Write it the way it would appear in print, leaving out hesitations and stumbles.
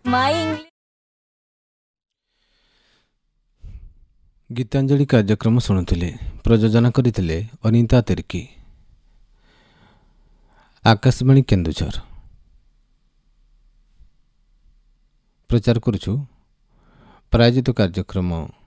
My English. Gitanjali କାର୍ଯ୍ୟକ୍ରମ ଶୁଣୁଥିଲେ। ପ୍ରଯୋଜନା କରିଥିଲେ ଅନିତା ତିର୍କି। ଆକାଶବାଣୀ କେନ୍ଦୁଝର। ପ୍ରଚାର କରୁଛୁ ପ୍ରାୟୋଜିତ କାର୍ଯ୍ୟକ୍ରମ